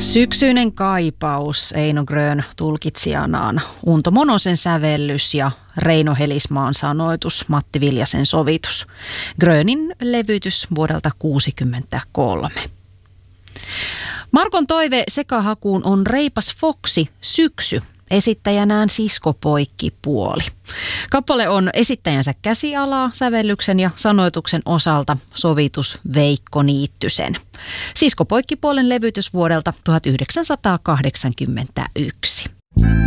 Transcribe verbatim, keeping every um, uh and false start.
Syksyinen kaipaus, Eino Grön tulkitsijanaan, Unto Monosen sävellys ja Reino Helismaan sanoitus, Matti Viljasen sovitus. Grönin levytys vuodelta kuusikymmentäkolme. Markon toive sekahakuun on Reipas Foksi, Syksy. Esittäjänään siskopoikkipuoli. Kappale on esittäjänsä käsialaa sävellyksen ja sanoituksen osalta, sovitus Veikko Niittysen. Siskopoikkipuolen levytys vuodelta tuhatyhdeksänsataakahdeksankymmentäyksi.